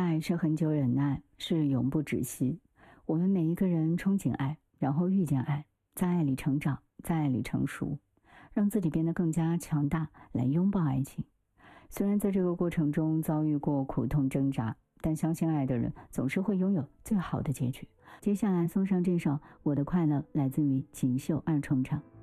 爱是很久忍耐，是永不止息。我们每一个人憧憬爱，然后遇见爱，在爱里成长，在爱里成熟，让自己变得更加强大，来拥抱爱情。虽然在这个过程中遭遇过苦痛挣扎，但相信爱的人总是会拥有最好的结局。接下来送上这首《我的快乐》，来自于锦绣二重唱。